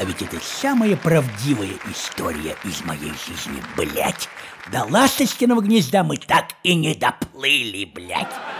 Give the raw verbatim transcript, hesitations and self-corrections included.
А ведь это самая правдивая история из моей жизни, блядь. До Ласточкиного гнезда мы так и не доплыли, блядь.